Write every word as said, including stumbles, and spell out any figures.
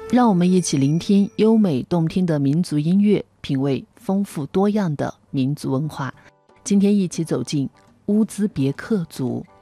让我们一起聆听优美动听的民族音乐，品味丰富多样的民族文化。今天一起走进乌兹别克族。